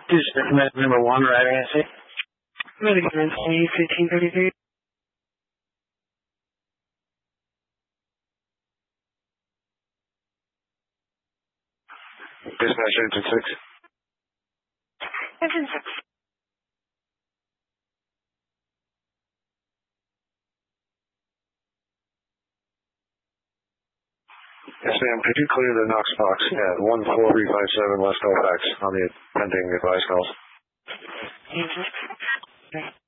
This is recommended number 1, riding SC. Moving on C-1533. Dispatch engine 6. Engine 6. Yes, ma'am. Could you clear the Knox box at 14357 West Halifax on the pending advice calls? Engine 6.